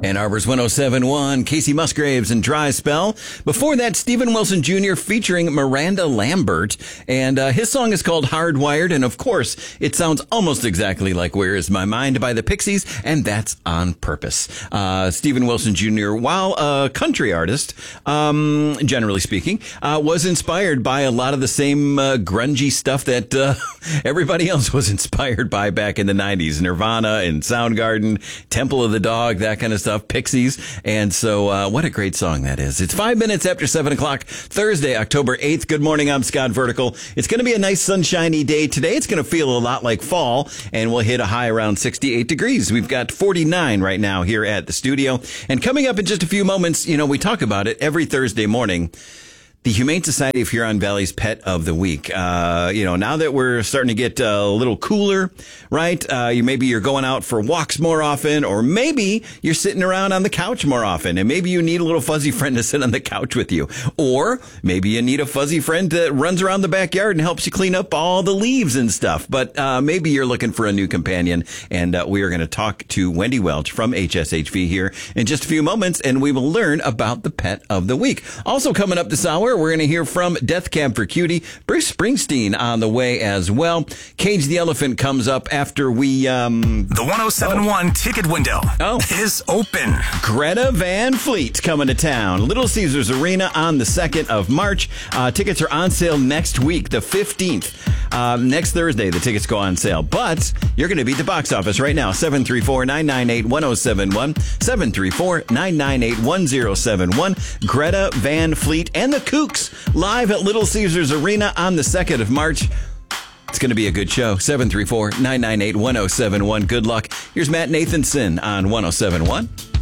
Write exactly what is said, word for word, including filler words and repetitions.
Ann Arbor's one oh seven point one, Casey Musgraves and Dry Spell. Before that, Steven Wilson Junior featuring Miranda Lambert. And uh, his song is called Hardwired. And of course, it sounds almost exactly like Where Is My Mind by the Pixies. And that's on purpose. Uh, Steven Wilson Junior, while a country artist, um, generally speaking, uh, was inspired by a lot of the same uh, grungy stuff that uh, everybody else was inspired by back in the nineties. Nirvana and Soundgarden, Temple of the Dog, that kind of stuff, Pixies. And so uh, what a great song that is. It's five minutes after seven o'clock, Thursday, October eighth. Good morning. I'm Scott Vertical. It's going to be a nice sunshiny day today. It's going to feel a lot like fall, and we'll hit a high around sixty-eight degrees. We've got forty-nine right now here at the studio. And coming up in just a few moments, you know, we talk about it every Thursday morning. The Humane Society of Huron Valley's Pet of the Week. Uh, you know, now that we're starting to get uh, a little cooler, right? Uh, you maybe you're going out for walks more often, or maybe you're sitting around on the couch more often, and maybe you need a little fuzzy friend to sit on the couch with you. Or maybe you need a fuzzy friend that runs around the backyard and helps you clean up all the leaves and stuff. But uh, maybe you're looking for a new companion, and uh, we are going to talk to Wendy Welch from H S H V here in just a few moments, and we will learn about the Pet of the Week. Also coming up this hour, we're going to hear from Death Cab for Cutie. Bruce Springsteen on the way as well. Cage the Elephant comes up after we... Um, the one oh seven point one oh. ticket window oh. is open. Greta Van Fleet coming to town. Little Caesars Arena on the second of March. Uh, tickets are on sale next week, the fifteenth. Uh, next Thursday, the tickets go on sale. But you're going to be at the box office right now. seven three four, nine nine eight, one oh seven one. seven three four, nine nine eight, one oh seven one. Greta Van Fleet and the Kooks live at Little Caesars Arena on the second of March. It's going to be a good show. seven three four, nine nine eight, one oh seven one. Good luck. Here's Matt Nathanson on one oh seven point one.